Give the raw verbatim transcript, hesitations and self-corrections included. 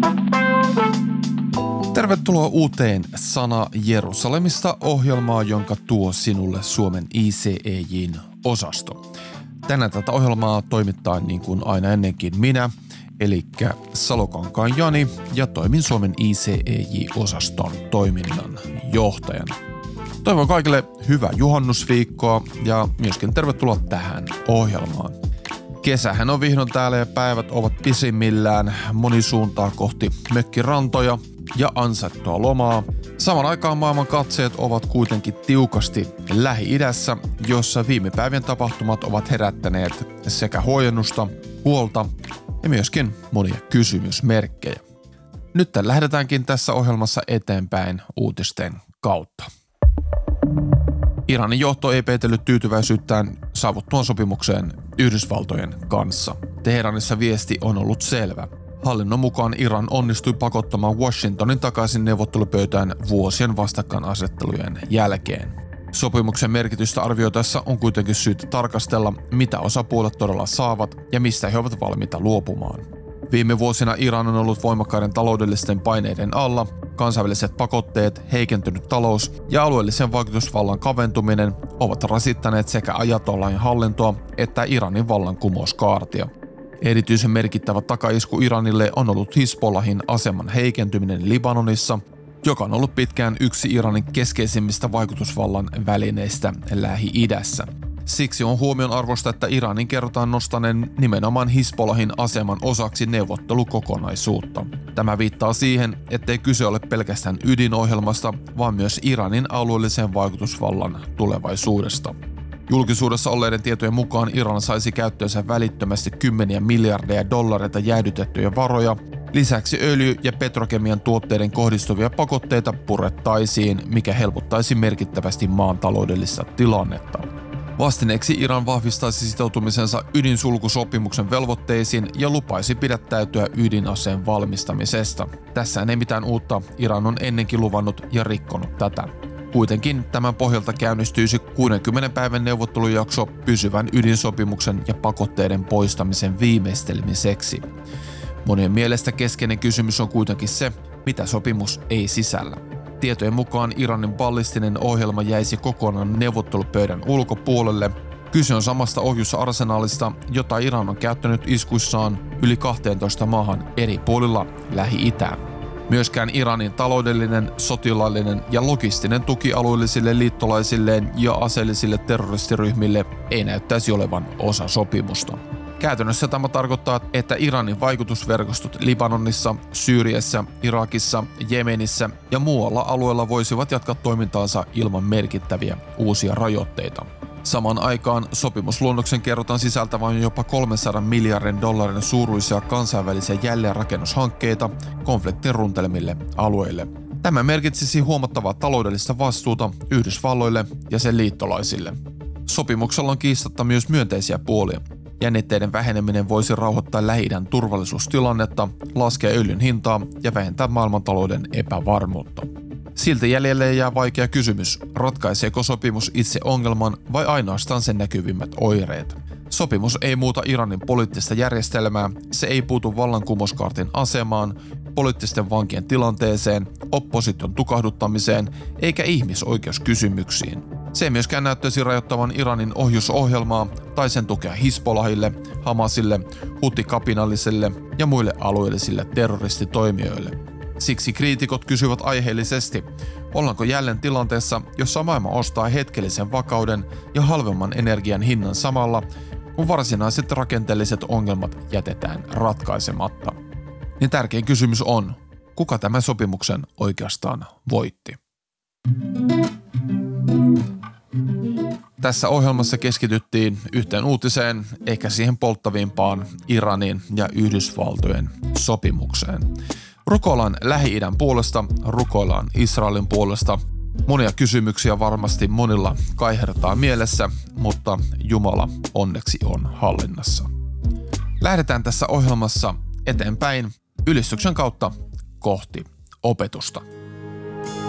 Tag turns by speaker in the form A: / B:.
A: Tervetuloa uuteen Sana Jerusalemista -ohjelmaa, jonka tuo sinulle Suomen I C E J:n osasto. Tänään tätä ohjelmaa toimittaa niin kuin aina ennenkin minä, eli Salokankaan Jani, ja toimin Suomen I C E J-osaston toiminnan johtajana. Toivon kaikille hyvää juhannusviikkoa ja myöskin tervetuloa tähän ohjelmaan. Kesähän on vihdoin täällä ja päivät ovat pisimmillään, moni suuntaa kohti mökkirantoja ja ansaittua lomaa. Saman aikaan maailman katseet ovat kuitenkin tiukasti Lähi-idässä, jossa viime päivien tapahtumat ovat herättäneet sekä huojennusta, huolta ja myöskin monia kysymysmerkkejä. Nyt lähdetäänkin tässä ohjelmassa eteenpäin uutisten kautta. Iranin johto ei peitellyt tyytyväisyyttään saavuttuaan sopimukseen Yhdysvaltojen kanssa. Teheranissa viesti on ollut selvä. Hallinnon mukaan Iran onnistui pakottamaan Washingtonin takaisin neuvottelupöytään vuosien vastakkainasettelujen jälkeen. Sopimuksen merkitystä arvioitaessa on kuitenkin syytä tarkastella, mitä osapuolet todella saavat ja mistä he ovat valmiita luopumaan. Viime vuosina Iran on ollut voimakkaiden taloudellisten paineiden alla. Kansainväliset pakotteet, heikentynyt talous ja alueellisen vaikutusvallan kaventuminen ovat rasittaneet sekä ajatollahin hallintoa että Iranin vallankumouskaartia. Erityisen merkittävä takaisku Iranille on ollut Hizbollahin aseman heikentyminen Libanonissa, joka on ollut pitkään yksi Iranin keskeisimmistä vaikutusvallan välineistä Lähi-idässä. Siksi on huomionarvoista, että Iranin kerrotaan nostaneen nimenomaan Hizbollahin aseman osaksi neuvottelukokonaisuutta. Tämä viittaa siihen, ettei kyse ole pelkästään ydinohjelmasta, vaan myös Iranin alueellisen vaikutusvallan tulevaisuudesta. Julkisuudessa olleiden tietojen mukaan Iran saisi käyttöönsä välittömästi kymmeniä miljardeja dollareita jäädytettyjä varoja. Lisäksi öljy- ja petrokemian tuotteiden kohdistuvia pakotteita purettaisiin, mikä helpottaisi merkittävästi maan taloudellista tilannetta. Vastineeksi Iran vahvistaisi sitoutumisensa ydinsulkusopimuksen velvoitteisiin ja lupaisi pidättäytyä ydinaseen valmistamisesta. Tässä ei mitään uutta, Iran on ennenkin luvannut ja rikkonut tätä. Kuitenkin tämän pohjalta käynnistyisi kuudenkymmenen päivän neuvottelujakso pysyvän ydinsopimuksen ja pakotteiden poistamisen viimeistelemiseksi. Monien mielestä keskeinen kysymys on kuitenkin se, mitä sopimus ei sisällä. Tietojen mukaan Iranin ballistinen ohjelma jäisi kokonaan neuvottelupöydän ulkopuolelle. Kyse on samasta ohjusarsenaalista, jota Iran on käyttänyt iskuissaan yli kahteentoista maahan eri puolilla Lähi-itää. Myöskään Iranin taloudellinen, sotilaallinen ja logistinen tuki alueellisille liittolaisilleen ja aseellisille terroristiryhmille ei näyttäisi olevan osa sopimusta. Käytännössä tämä tarkoittaa, että Iranin vaikutusverkostot Libanonissa, Syyriassa, Irakissa, Jemenissä ja muualla alueella voisivat jatkaa toimintaansa ilman merkittäviä uusia rajoitteita. Samaan aikaan sopimusluonnoksen kerrotaan sisältävän jopa kolmensadan miljardin dollarin suuruisia kansainvälisiä jälleenrakennushankkeita konfliktin runtelemille alueille. Tämä merkitsisi huomattavaa taloudellista vastuuta Yhdysvalloille ja sen liittolaisille. Sopimuksella on kiistatta myös myönteisiä puolia. Jännitteiden väheneminen voisi rauhoittaa Lähi-idän turvallisuustilannetta, laskea öljyn hintaa ja vähentää maailmantalouden epävarmuutta. Silti jäljelle jää vaikea kysymys, ratkaiseeko sopimus itse ongelman vai ainoastaan sen näkyvimmät oireet. Sopimus ei muuta Iranin poliittista järjestelmää, se ei puutu vallankumouskaartin asemaan, poliittisten vankien tilanteeseen, opposition tukahduttamiseen eikä ihmisoikeuskysymyksiin. Se ei myöskään näyttäisi rajoittavan Iranin ohjusohjelmaa tai sen tukea Hizbollahille, Hamasille, Huthi-kapinallisille ja muille alueellisille terroristitoimijoille. Siksi kriitikot kysyvät aiheellisesti, ollaanko jälleen tilanteessa, jossa maailma ostaa hetkellisen vakauden ja halvemman energian hinnan samalla, kun varsinaiset rakenteelliset ongelmat jätetään ratkaisematta. Niin tärkein kysymys on, kuka tämän sopimuksen oikeastaan voitti? Tässä ohjelmassa keskityttiin yhteen uutiseen, eikä siihen polttavimpaan Iranin ja Yhdysvaltojen sopimukseen. Rukoillaan Lähi-idän puolesta, rukoillaan Israelin puolesta. Monia kysymyksiä varmasti monilla kaihertaa mielessä, mutta Jumala onneksi on hallinnassa. Lähdetään tässä ohjelmassa eteenpäin ylistyksen kautta kohti opetusta.